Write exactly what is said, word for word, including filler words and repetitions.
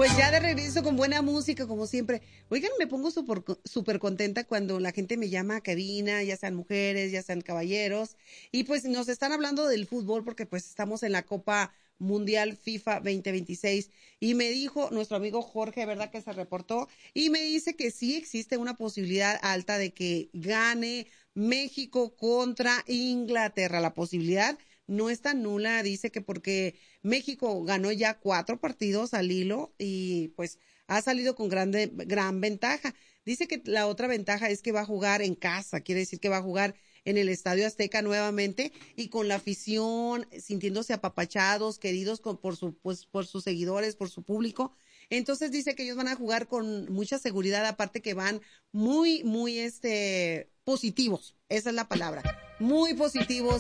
Pues ya de regreso con buena música, como siempre. Oigan, me pongo súper súper contenta cuando la gente me llama a cabina, ya sean mujeres, ya sean caballeros, y pues nos están hablando del fútbol porque pues estamos en la Copa Mundial FIFA veinte veintiséis y me dijo nuestro amigo Jorge, ¿verdad? Que se reportó y me dice que sí existe una posibilidad alta de que gane México contra Inglaterra. La posibilidad no es tan nula, dice que porque México ganó ya cuatro partidos al hilo y pues ha salido con grande, gran ventaja. Dice que la otra ventaja es que va a jugar en casa, quiere decir que va a jugar en el Estadio Azteca nuevamente y con la afición, sintiéndose apapachados, queridos con, por, su, pues, por sus seguidores, por su público. Entonces dice que ellos van a jugar con mucha seguridad, aparte que van muy, muy este, positivos, esa es la palabra, muy positivos